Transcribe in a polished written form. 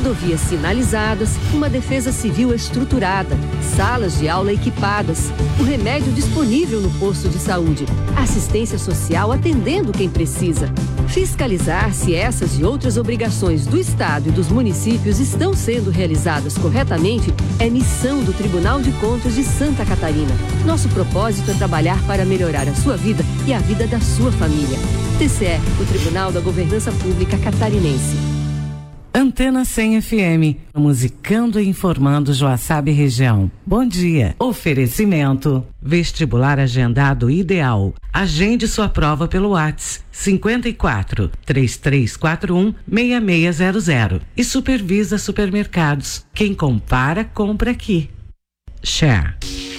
rodovias sinalizadas, uma defesa civil estruturada, salas de aula equipadas, o remédio disponível no posto de saúde, assistência social atendendo quem precisa. Fiscalizar se essas e outras obrigações do Estado e dos municípios estão sendo realizadas corretamente é missão do Tribunal de Contas de Santa Catarina. Nosso propósito é trabalhar para melhorar a sua vida e a vida da sua família. TCE, o Tribunal da Governança Pública Catarinense. Antena 100 FM, musicando e informando Joaçaba e região. Bom dia. Oferecimento. Vestibular agendado ideal. Agende sua prova pelo WhatsApp 54 3341 6600 e supervisa supermercados. Quem compara, compra aqui. Share.